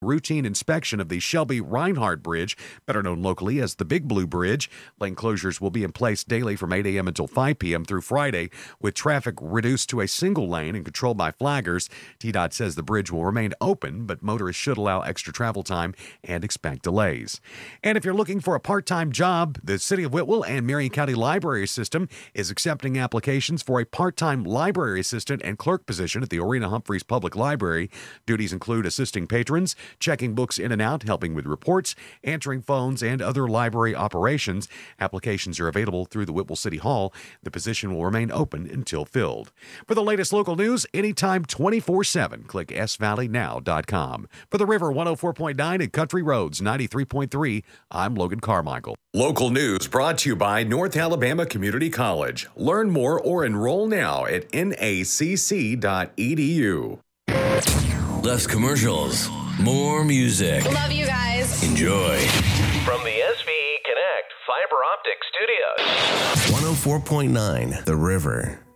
routine inspection of the Shelby Reinhardt Bridge, better known locally as the Big Blue Bridge. Lane closures will be in place daily from 8 a.m. until 5 p.m. through Friday, with traffic reduced to a single lane and controlled by flaggers. TDOT says the bridge will remain open, but motorists should allow extra travel time and expect delays. And if you're looking for a part-time job, the City of Whitwell and Marion County Library System is accepting applications for a part-time library assistant and clerk position at the Orena Humphreys Public Library. Duties include assisting patrons, checking books in and out, helping with reports, answering phones, and other library operations. Applications are available through the Whitwell City Hall. The position will remain open until filled. For the latest local news, anytime 24/7, click svalleynow.com. For the River 104.9 and Country Roads 93.3, I'm Logan Carmichael. Local news brought to you by North Alabama Community College. Learn more or enroll now at nacc.edu. Less commercials, more music. Love you guys. Enjoy. From the SVE Connect Fiber Optic Studios. 104.9 The River.